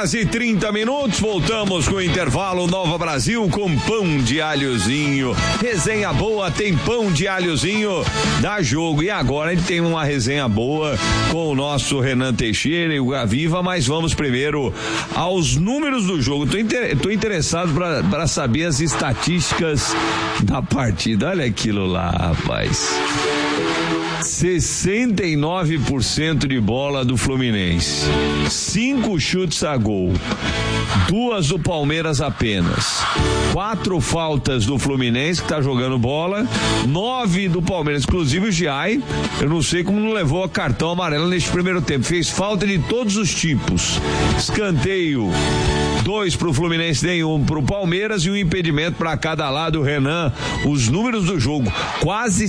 11h30, voltamos com o intervalo Nova Brasil com pão de alhozinho. Resenha boa, tem pão de alhozinho, dá jogo. E agora a gente tem uma resenha boa com o nosso Renan Teixeira e o Gaviva, mas vamos primeiro aos números do jogo. Tô interessado para saber as estatísticas da partida. Olha aquilo lá, rapaz. 69% de bola do Fluminense, 5 chutes a gol, 2 do Palmeiras apenas, 4 faltas do Fluminense que tá jogando bola, 9 do Palmeiras, inclusive o Giai, eu não sei como não levou a cartão amarelo neste primeiro tempo, fez falta de todos os tipos, escanteio 2 pro Fluminense, nenhum pro Palmeiras e um impedimento para cada lado. Renan, os números do jogo, quase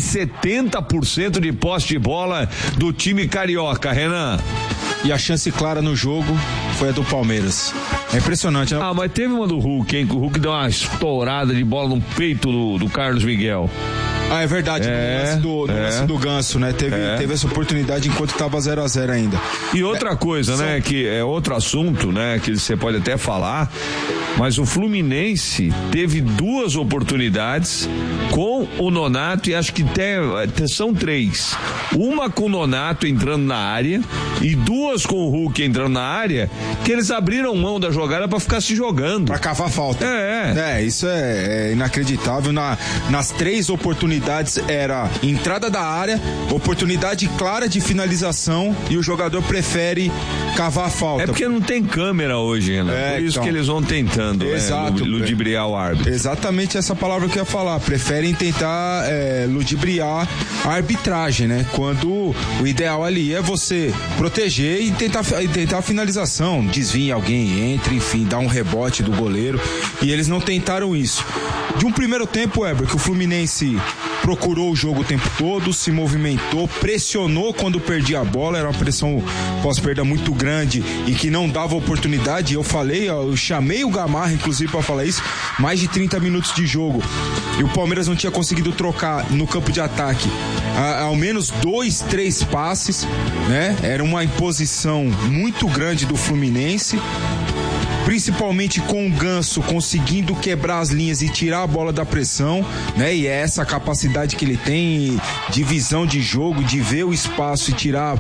70% de posse de bola do time carioca, Renan. E a chance clara no jogo foi a do Palmeiras. É impressionante, né? Ah, mas teve uma do Hulk, hein? Que o Hulk deu uma estourada de bola no peito do Carlos Miguel. Ah, é verdade, no lance do Ganso, né? Teve essa oportunidade enquanto tava 0-0 ainda. E outra coisa, né? Que é outro assunto, né? Que você pode até falar, mas o Fluminense teve 2 oportunidades com o Nonato e acho que são 3. Uma com o Nonato entrando na área e 2 com o Hulk entrando na área, que eles abriram mão da jogada pra ficar se jogando. Pra cavar falta. Isso é inacreditável. Nas 3 oportunidades era entrada da área, oportunidade clara de finalização e o jogador prefere cavar a falta. É porque não tem câmera hoje, né? Por isso que eles vão tentando, exato, ludibriar o árbitro. Exatamente essa palavra que eu ia falar. Preferem tentar ludibriar a arbitragem, né? Quando o ideal ali é você proteger e tentar a finalização, desvia alguém, entre, enfim, dar um rebote do goleiro. E eles não tentaram isso. De um primeiro tempo, Weber, que o Fluminense procurou o jogo o tempo todo, se movimentou, pressionou quando perdia a bola, era uma pressão pós-perda muito grande e que não dava oportunidade. Eu chamei o Gamarra, inclusive, para falar isso, mais de 30 minutos de jogo. E o Palmeiras não tinha conseguido trocar no campo de ataque ao menos 2, 3 passes, né? Era uma imposição muito grande do Fluminense, principalmente com o Ganso conseguindo quebrar as linhas e tirar a bola da pressão, né? E é essa capacidade que ele tem de visão de jogo, de ver o espaço e tirar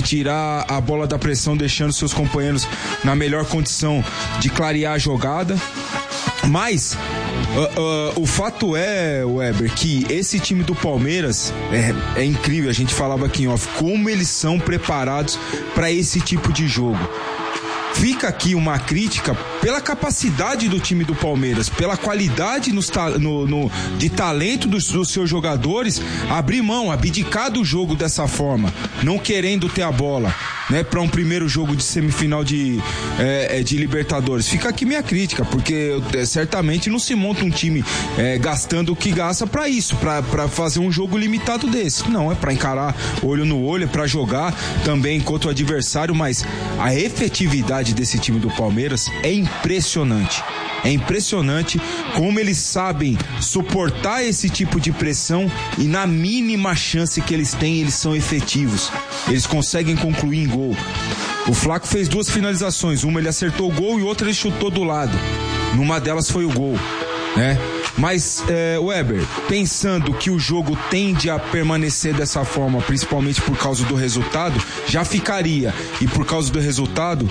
a bola da pressão, deixando seus companheiros na melhor condição de clarear a jogada. Mas o fato é, Weber, que esse time do Palmeiras é incrível. A gente falava aqui em off como eles são preparados para esse tipo de jogo. Fica aqui uma crítica pela capacidade do time do Palmeiras, pela qualidade de talento dos seus jogadores, abrir mão, abdicar do jogo dessa forma, não querendo ter a bola, né, para um primeiro jogo de semifinal de Libertadores. Fica aqui minha crítica, porque certamente não se monta um time gastando o que gasta para isso, para fazer um jogo limitado desse. Não, é para encarar olho no olho, é para jogar também contra o adversário, mas a efetividade desse time do Palmeiras é impressionante. É impressionante como eles sabem suportar esse tipo de pressão e na mínima chance que eles têm, eles são efetivos. Eles conseguem concluir em gol. O Flaco fez 2 finalizações, uma ele acertou o gol e outra ele chutou do lado. Numa delas foi o gol, né? Mas, Weber, pensando que o jogo tende a permanecer dessa forma, principalmente por causa do resultado, já ficaria. E por causa do resultado,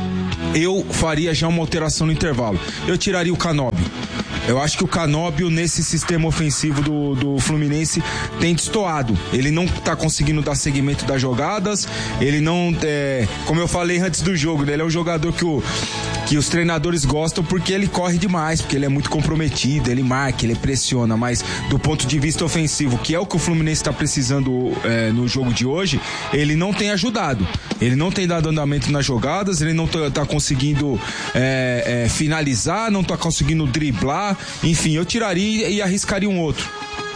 eu faria já uma alteração no intervalo. Eu tiraria o Canóbio. Eu acho que o Canóbio, nesse sistema ofensivo do Fluminense, tem destoado. Ele não tá conseguindo dar seguimento das jogadas, ele não, como eu falei antes do jogo, né? Ele é um jogador que os treinadores gostam porque ele corre demais, porque ele é muito comprometido, ele marca, ele pressiona, mas do ponto de vista ofensivo, que é o que o Fluminense está precisando no jogo de hoje, ele não tem ajudado. Ele não tem dado andamento nas jogadas, ele não tá conseguindo finalizar, não tá conseguindo driblar. Enfim, eu tiraria e arriscaria um outro.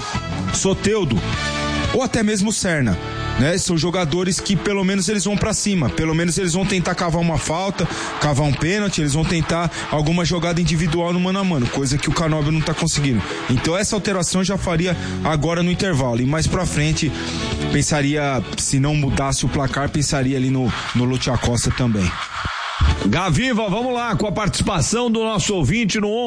Soteldo ou até mesmo Serna, né? São jogadores que pelo menos eles vão pra cima, pelo menos eles vão tentar cavar uma falta, cavar um pênalti, eles vão tentar alguma jogada individual no mano a mano, coisa que o Canóbio não tá conseguindo. Então essa alteração eu já faria agora no intervalo, e mais pra frente pensaria, se não mudasse o placar, pensaria ali no Lúcio Acosta também. Gaviva, vamos lá com a participação do nosso ouvinte no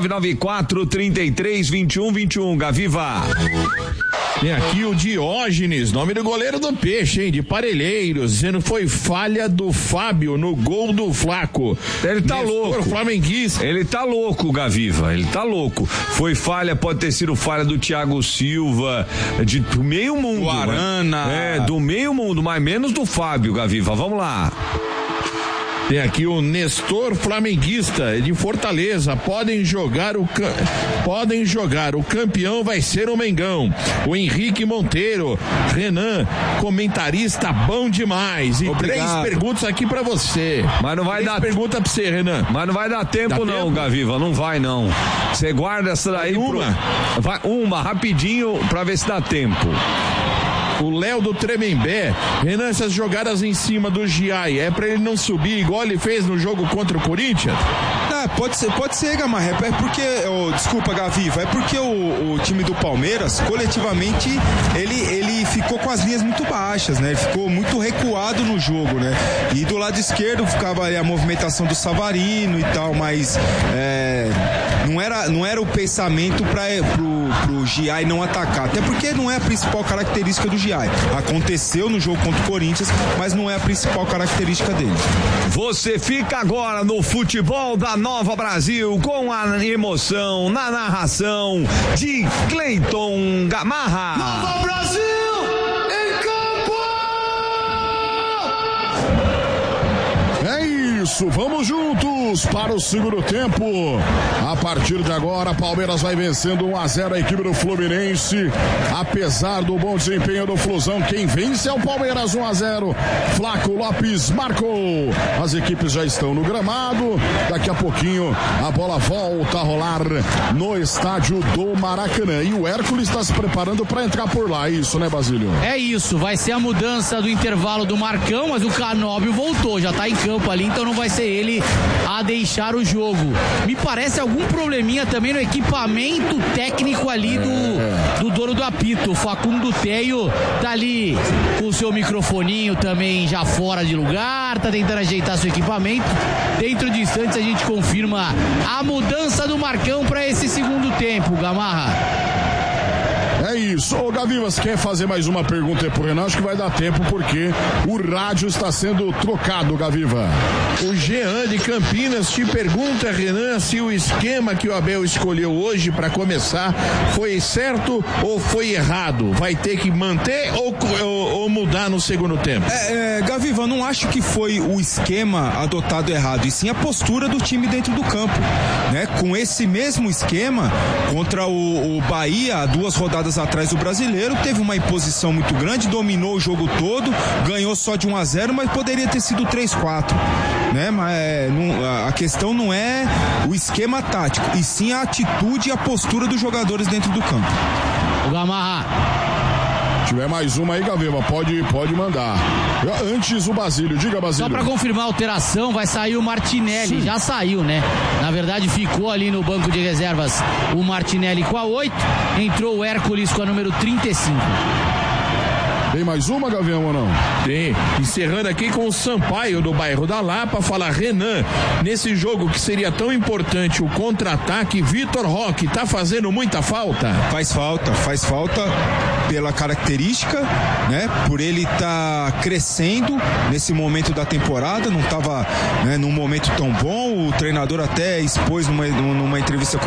11-994-33-21-21. Gaviva. Tem aqui o Diógenes, nome do goleiro do Peixe, hein? De Parelheiros, dizendo que foi falha do Fábio no gol do Flaco. Ele tá louco. Flamenguista. Ele tá louco, Gaviva. Ele tá louco. Foi falha, pode ter sido falha do Thiago Silva, do meio mundo. Do Arana. Do meio mundo, mas menos do Fábio, Gaviva. Vamos lá. Tem aqui o Nestor Flamenguista de Fortaleza. Podem jogar, o campeão vai ser o Mengão. O Henrique Monteiro, Renan, comentarista bom demais. E obrigado. 3 perguntas aqui pra você. Mas não vai dar pergunta pra você, Renan. Mas não vai dar tempo não, Gaviva, não vai não. Você guarda essa daí uma rapidinho pra ver se dá tempo. O Léo do Tremembé, Renan, essas jogadas em cima do Giai, é pra ele não subir igual ele fez no jogo contra o Corinthians? Pode ser, Gamarra, é porque, desculpa, Gaviva, é porque o time do Palmeiras, coletivamente, ele ficou com as linhas muito baixas, né? Ele ficou muito recuado no jogo, né? E do lado esquerdo ficava ali a movimentação do Savarino e tal, mas não era o pensamento pro Giai não atacar, até porque não é a principal característica do Giai. Aconteceu no jogo contra o Corinthians, mas não é a principal característica dele. Você fica agora no futebol da Nova Brasil com a emoção na narração de Cleiton Gamarra. Nova Brasil em campo! É isso, vamos juntos para o segundo tempo. A partir de agora, Palmeiras vai vencendo 1-0 a equipe do Fluminense. Apesar do bom desempenho do Flusão, quem vence é o Palmeiras 1-0. Flaco Lopes marcou. As equipes já estão no gramado. Daqui a pouquinho a bola volta a rolar no estádio do Maracanã. E o Hércules está se preparando para entrar por lá. É isso, né, Basílio? É isso, vai ser a mudança do intervalo do Marcão, mas o Canóbio voltou, já tá em campo ali, então não vai ser ele a deixar o jogo. Me parece algum probleminha também no equipamento técnico ali do dono do apito. O Facundo Teio tá ali com o seu microfoninho também já fora de lugar, tá tentando ajeitar seu equipamento. Dentro de instantes a gente confirma a mudança do Marcão para esse segundo tempo, Gamarra. É isso. Ô, Gaviva, você quer fazer mais uma pergunta aí pro Renan? Acho que vai dar tempo porque o rádio está sendo trocado, Gaviva. O Jean de Campinas te pergunta, Renan, se o esquema que o Abel escolheu hoje para começar foi certo ou foi errado? Vai ter que manter ou mudar no segundo tempo? Gaviva, eu não acho que foi o esquema adotado errado, e sim a postura do time dentro do campo, né? Com esse mesmo esquema contra o Bahia, há 2 rodadas atrás do Brasileiro, teve uma imposição muito grande, dominou o jogo todo, ganhou só de 1-0, mas poderia ter sido 3-4, né? Mas a questão não é o esquema tático, e sim a atitude e a postura dos jogadores dentro do campo. O Gamarra. Se tiver mais uma aí, Gaviva, pode mandar. Antes o Basílio, diga, Basílio. Só pra confirmar a alteração, vai sair o Martinelli. Sim. Já saiu, né? Na verdade ficou ali no banco de reservas o Martinelli com a 8, entrou o Hércules com a número 35. Tem mais uma, Gavião, ou não? Tem. Encerrando aqui com o Sampaio do bairro da Lapa, falar, Renan, nesse jogo que seria tão importante o contra-ataque, Vitor Roque tá fazendo muita falta? Faz falta pela característica, né? Por ele tá crescendo nesse momento da temporada, não tava, né, num momento tão bom, o treinador até expôs numa entrevista